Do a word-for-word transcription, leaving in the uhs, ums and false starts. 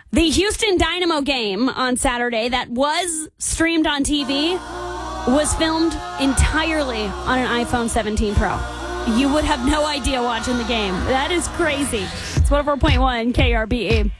The Houston Dynamo game on Saturday that was streamed on T V was filmed entirely on an iPhone seventeen Pro. You would have no idea watching the game. That is crazy. It's one oh four point one K R B E.